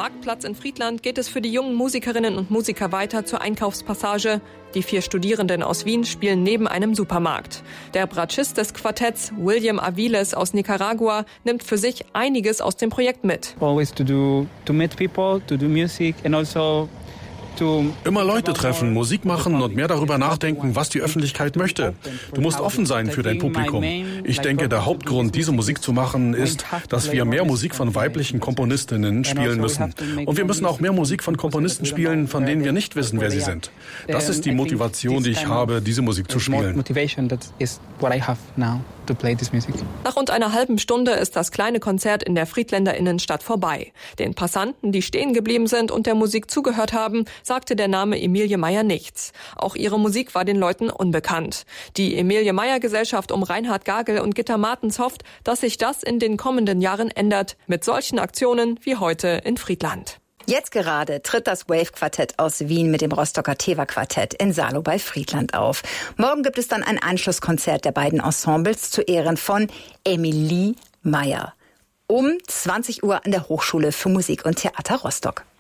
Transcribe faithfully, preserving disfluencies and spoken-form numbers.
Marktplatz in Friedland geht es für die jungen Musikerinnen und Musiker weiter zur Einkaufspassage. Die vier Studierenden aus Wien spielen neben einem Supermarkt. Der Bratschist des Quartetts, William Aviles aus Nicaragua, nimmt für sich einiges aus dem Projekt mit. Always to do, to meet people, to do music and also immer Leute treffen, Musik machen und mehr darüber nachdenken, was die Öffentlichkeit möchte. Du musst offen sein für dein Publikum. Ich denke, der Hauptgrund, diese Musik zu machen, ist, dass wir mehr Musik von weiblichen Komponistinnen spielen müssen. Und wir müssen auch mehr Musik von Komponisten spielen, von denen wir nicht wissen, wer sie sind. Das ist die Motivation, die ich habe, diese Musik zu spielen. Nach rund einer halben Stunde ist das kleine Konzert in der Friedländer Innenstadt vorbei. Den Passanten, die stehen geblieben sind und der Musik zugehört haben, sagte der Name Emilie Meyer nichts. Auch ihre Musik war den Leuten unbekannt. Die Emilie Meyer Gesellschaft um Reinhard Gagel und Gitta Martens hofft, dass sich das in den kommenden Jahren ändert, mit solchen Aktionen wie heute in Friedland. Jetzt gerade tritt das Wave-Quartett aus Wien mit dem Rostocker Teva-Quartett in Salo bei Friedland auf. Morgen gibt es dann ein Anschlusskonzert der beiden Ensembles zu Ehren von Emilie Meyer um zwanzig Uhr an der Hochschule für Musik und Theater Rostock.